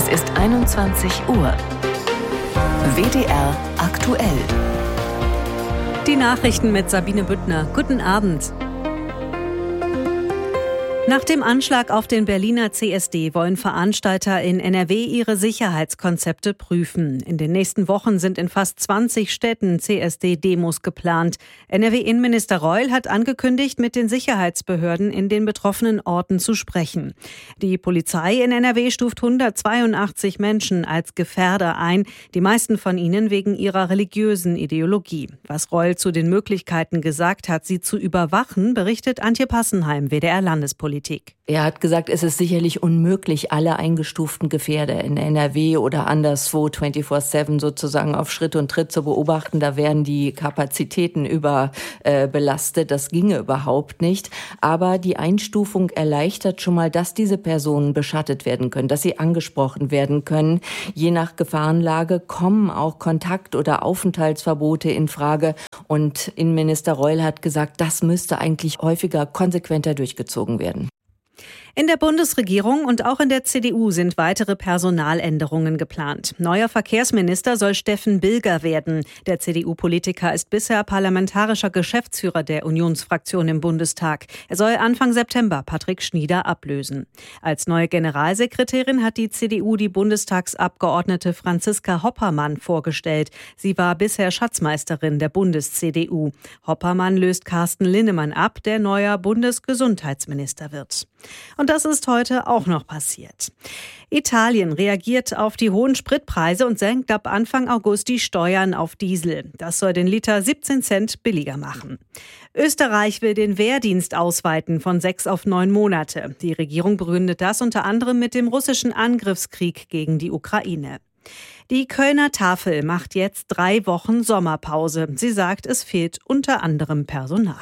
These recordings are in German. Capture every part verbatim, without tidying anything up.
Es ist einundzwanzig Uhr. W D R aktuell. Die Nachrichten mit Sabine Büttner. Guten Abend. Nach dem Anschlag auf den Berliner C S D wollen Veranstalter in N R W ihre Sicherheitskonzepte prüfen. In den nächsten Wochen sind in fast zwanzig Städten C S D-Demos geplant. N R W-Innenminister Reul hat angekündigt, mit den Sicherheitsbehörden in den betroffenen Orten zu sprechen. Die Polizei in N R W stuft hundertzweiundachtzig Menschen als Gefährder ein, die meisten von ihnen wegen ihrer religiösen Ideologie. Was Reul zu den Möglichkeiten gesagt hat, sie zu überwachen, berichtet Antje Passenheim, W D R-Landespolitik. Er hat gesagt, es ist sicherlich unmöglich, alle eingestuften Gefährder in N R W oder anderswo vierundzwanzig sieben sozusagen auf Schritt und Tritt zu beobachten. Da wären die Kapazitäten überbelastet. Das ginge überhaupt nicht. Aber die Einstufung erleichtert schon mal, dass diese Personen beschattet werden können, dass sie angesprochen werden können. Je nach Gefahrenlage kommen auch Kontakt- oder Aufenthaltsverbote in Frage. Und Innenminister Reul hat gesagt, das müsste eigentlich häufiger konsequenter durchgezogen werden. In der Bundesregierung und auch in der C D U sind weitere Personaländerungen geplant. Neuer Verkehrsminister soll Steffen Bilger werden. Der C D U-Politiker ist bisher parlamentarischer Geschäftsführer der Unionsfraktion im Bundestag. Er soll Anfang September Patrick Schnieder ablösen. Als neue Generalsekretärin hat die C D U die Bundestagsabgeordnete Franziska Hoppermann vorgestellt. Sie war bisher Schatzmeisterin der Bundes-C D U. Hoppermann löst Carsten Linnemann ab, der neuer Bundesgesundheitsminister wird. Und das ist heute auch noch passiert. Italien reagiert auf die hohen Spritpreise und senkt ab Anfang August die Steuern auf Diesel. Das soll den Liter siebzehn Cent billiger machen. Österreich will den Wehrdienst ausweiten von sechs auf neun Monate. Die Regierung begründet das unter anderem mit dem russischen Angriffskrieg gegen die Ukraine. Die Kölner Tafel macht jetzt drei Wochen Sommerpause. Sie sagt, es fehlt unter anderem Personal.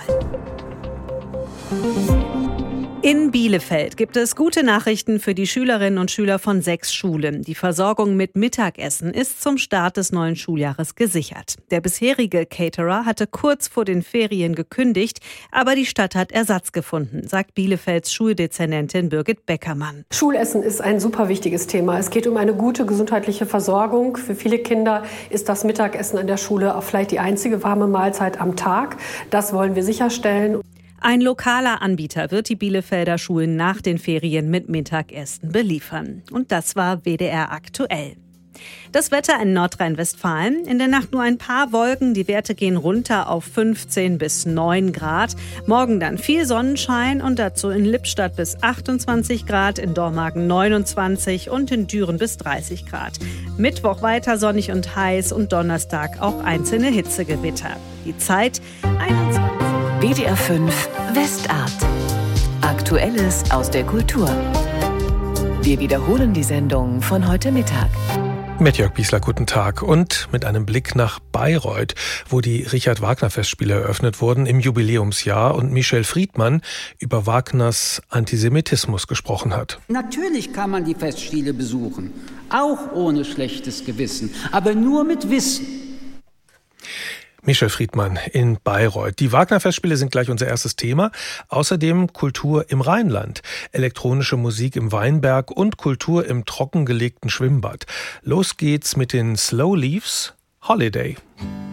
In Bielefeld gibt es gute Nachrichten für die Schülerinnen und Schüler von sechs Schulen. Die Versorgung mit Mittagessen ist zum Start des neuen Schuljahres gesichert. Der bisherige Caterer hatte kurz vor den Ferien gekündigt, aber die Stadt hat Ersatz gefunden, sagt Bielefelds Schuldezernentin Birgit Beckermann. Schulessen ist ein super wichtiges Thema. Es geht um eine gute gesundheitliche Versorgung. Für viele Kinder ist das Mittagessen an der Schule auch vielleicht die einzige warme Mahlzeit am Tag. Das wollen wir sicherstellen. Ein lokaler Anbieter wird die Bielefelder Schulen nach den Ferien mit Mittagessen beliefern. Und das war W D R aktuell. Das Wetter in Nordrhein-Westfalen. In der Nacht nur ein paar Wolken. Die Werte gehen runter auf fünfzehn bis neun Grad. Morgen dann viel Sonnenschein und dazu in Lippstadt bis achtundzwanzig Grad, in Dormagen neunundzwanzig und in Düren bis dreißig Grad. Mittwoch weiter sonnig und heiß und Donnerstag auch einzelne Hitzegewitter. Die Zeit einundzwanzig. W D R fünf Westart. Aktuelles aus der Kultur. Wir wiederholen die Sendung von heute Mittag. Mit Jörg Biesler, guten Tag. Und mit einem Blick nach Bayreuth, wo die Richard-Wagner-Festspiele eröffnet wurden im Jubiläumsjahr und Michel Friedmann über Wagners Antisemitismus gesprochen hat. Natürlich kann man die Festspiele besuchen, auch ohne schlechtes Gewissen, aber nur mit Wissen. Michel Friedmann in Bayreuth. Die Wagner-Festspiele sind gleich unser erstes Thema. Außerdem Kultur im Rheinland, elektronische Musik im Weinberg und Kultur im trockengelegten Schwimmbad. Los geht's mit den Slow Leaves, Holiday.